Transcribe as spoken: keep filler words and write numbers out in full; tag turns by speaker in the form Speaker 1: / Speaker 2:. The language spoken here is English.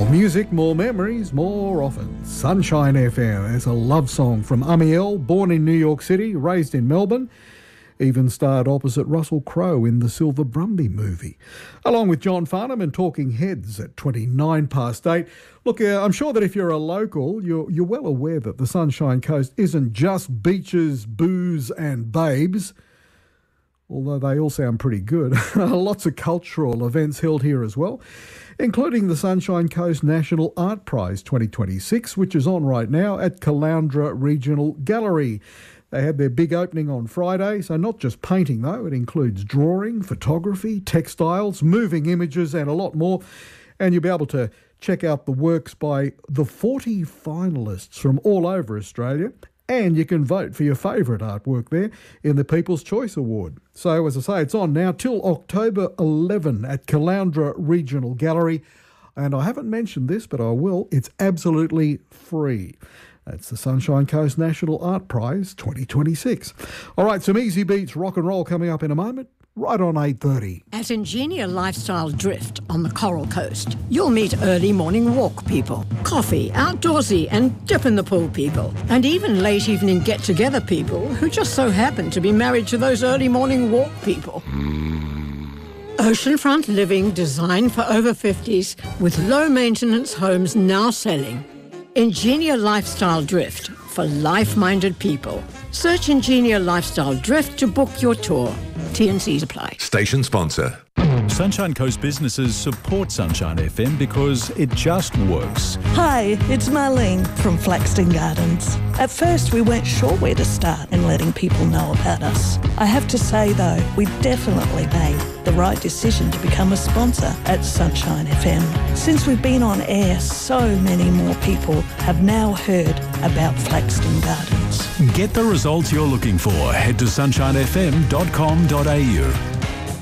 Speaker 1: More music, more memories, more often. Sunshine F M is a love song from Amiel, born in New York City, raised in Melbourne. Even starred opposite Russell Crowe in the Silver Brumby movie, along with John Farnham and Talking Heads at twenty-nine past eight. Look, uh, I'm sure that if you're a local, you're, you're well aware that the Sunshine Coast isn't just beaches, booze and babes, although they all sound pretty good. Lots of cultural events held here as well, including the Sunshine Coast National Art Prize twenty twenty-six, which is on right now at Caloundra Regional Gallery. They had their big opening on Friday, so not just painting though, it includes drawing, photography, textiles, moving images and a lot more. And you'll be able to check out the works by the forty finalists from all over Australia, and you can vote for your favourite artwork there in the People's Choice Award. So as I say, it's on now till October eleventh at Caloundra Regional Gallery. And I haven't mentioned this, but I will. It's absolutely free. That's the Sunshine Coast National Art Prize twenty twenty-six. All right, some easy beats rock and roll coming up in a moment, right on eight thirty.
Speaker 2: At Ingenia Lifestyle Drift on the Coral Coast, you'll meet early morning walk people, coffee, outdoorsy and dip in the pool people, and even late evening get-together people who just so happen to be married to those early morning walk people. Oceanfront living designed for over fifties with low-maintenance homes now selling. Ingenia Lifestyle Drift for life-minded people. Search Ingenia Lifestyle Drift to book your tour. T and C's apply.
Speaker 3: Station sponsor.
Speaker 4: Sunshine Coast businesses support Sunshine F M because it just works.
Speaker 5: Hi, it's Marlene from Flaxton Gardens. At first we weren't sure where to start in letting people know about us. I have to say though, we definitely made the right decision to become a sponsor at Sunshine F M. Since we've been on air, so many more people have now heard about Flaxton Gardens.
Speaker 4: Get the results you're looking for. Head to sunshine f m dot com dot a u.